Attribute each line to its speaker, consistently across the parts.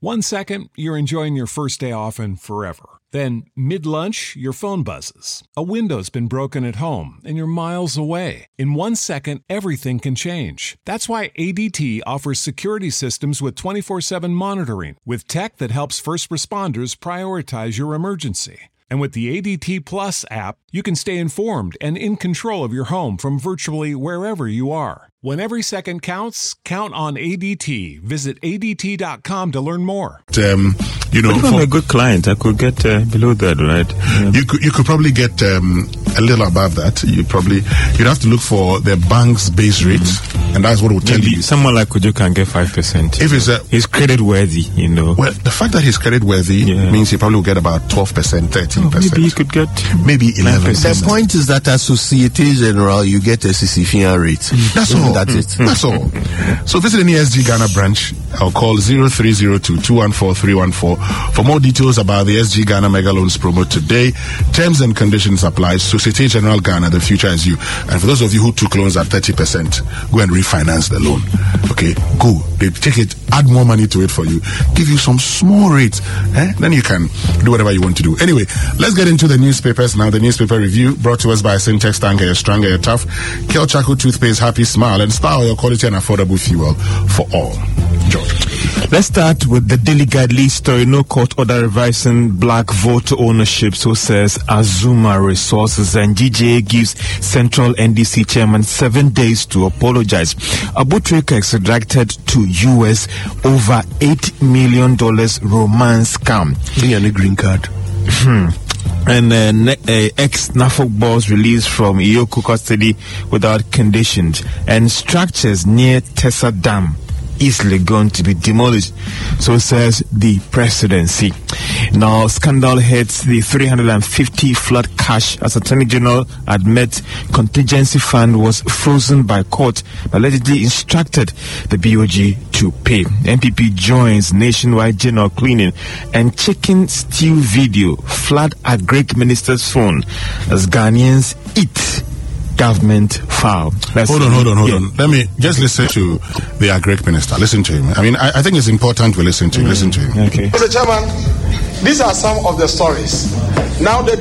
Speaker 1: 1 second, you're enjoying your first day off and forever. Then, mid-lunch, your phone buzzes. A window's been broken at home, and you're miles away. In 1 second, everything can change. That's why ADT offers security systems with 24/7 monitoring, with tech that helps first responders prioritize your emergency. And with the ADT Plus app, you can stay informed and in control of your home from virtually wherever you are. When every second counts, count on ADT. Visit ADT.com to learn more.
Speaker 2: If I'm a good client, I could get below that, right?
Speaker 3: You could probably get a little above that. You'd have to look for the bank's base rate, and that's what will tell you.
Speaker 2: Someone like Kujo can get 5%.
Speaker 3: If
Speaker 2: he's credit worthy,
Speaker 3: Well, the fact that he's credit worthy means he probably will get about 12%, 13%.
Speaker 2: Maybe he could get
Speaker 3: 11%.
Speaker 4: The point is that as Societe Generale, you get a CCFIA rate.
Speaker 3: That's all.
Speaker 4: That's it.
Speaker 3: That's all. So visit any SG Ghana branch. I'll call 0302-214-314 for more details about the SG Ghana Mega Loans promo today. Terms and conditions apply. Societe Generale Ghana, the future is you. And for those of you who took loans at 30%, go and refinance the loan. Okay, go. They take it, add more money to it for you, give you some small rates. Then you can do whatever you want to do. Anyway, let's get into the newspapers now. The newspaper review brought to us by Syntex Tanker, you're stronger, you're tough. Kel Chaco Toothpaste, Happy Smile, and Star Oil, quality and affordable fuel for all. George.
Speaker 2: Let's start with the Daily Guide lead story. No court order revising black vote ownership, so says Azuma Resources, and GJA gives Central NDC chairman 7 days to apologize. Abutrika extradited to US over $8 million romance scam.
Speaker 4: And a green card.
Speaker 2: And ex-NAFOC boss released from Iyoko custody without conditions. And structures near Tessa Dam easily going to be demolished, so says the presidency. Now, scandal hits the 350 flood cash as Attorney General admits contingency fund was frozen by court, but allegedly instructed the BOG to pay. MPP joins nationwide general cleaning, and chicken stew video flood Agric minister's phone as Ghanaians eat government foul.
Speaker 3: Hold on. Let me just listen to the Agric minister. Listen to him. I mean, I think it's important we listen to him. Listen to him.
Speaker 2: Okay.
Speaker 5: Mr. Chairman, these are some of the stories. Now, the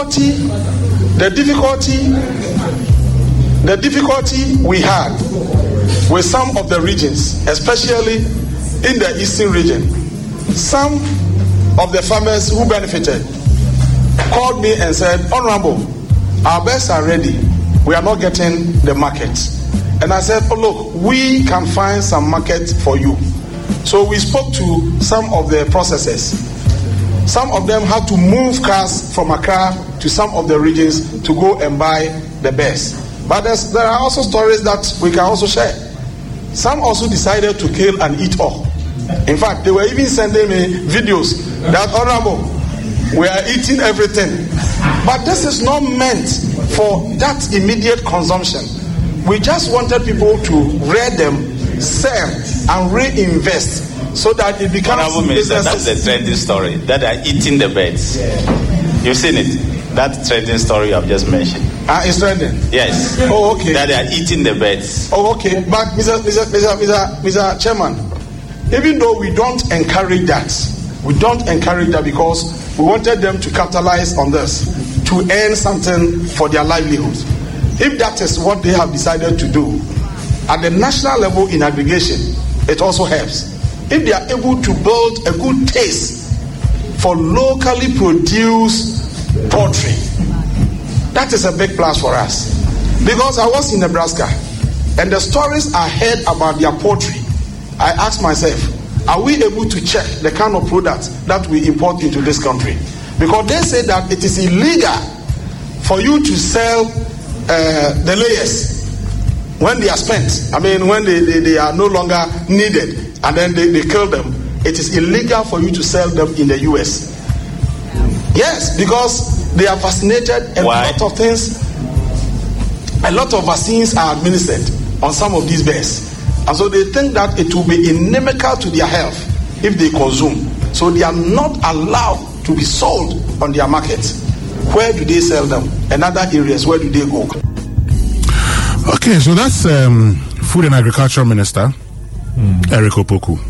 Speaker 5: difficulty we had with some of the regions, especially in the eastern region, some of the farmers who benefited called me and said, Honorable, our beds are ready. We are not getting the market. And I said, look, we can find some market for you. So we spoke to some of the processors. Some of them had to move cars from Accra to some of the regions to go and buy the best. But there are also stories that we can also share. Some also decided to kill and eat all. In fact, they were even sending me videos that, Honorable, we are eating everything. But this is not meant for that immediate consumption. We just wanted people to rear them, sell, and reinvest so that it becomes
Speaker 6: Honorable Minister, that's the trending story, that they are eating the birds. You've seen it? That trending story you have just mentioned.
Speaker 5: It's trending?
Speaker 6: Yes.
Speaker 5: Oh, okay.
Speaker 6: That they are eating the birds.
Speaker 5: Oh, okay. But Mr. Chairman, even though we don't encourage that because we wanted them to capitalize on this, to earn something for their livelihood. If that is what they have decided to do, at the national level in aggregation, it also helps. If they are able to build a good taste for locally produced poultry, that is a big plus for us. Because I was in Nebraska, and the stories I heard about their poultry, I asked myself, are we able to check the kind of products that we import into this country? Because they say that it is illegal for you to sell the layers when they are spent. I mean, when they are no longer needed and then they kill them. It is illegal for you to sell them in the US. Yes, because they are vaccinated and
Speaker 6: Why?
Speaker 5: a lot of things, a lot of vaccines are administered on some of these bears. And so they think that it will be inimical to their health if they consume. So they are not allowed to be sold on their markets. Where do they sell them? And other areas, where do they go?
Speaker 3: Okay, so that's Food and Agriculture Minister Eric Opoku.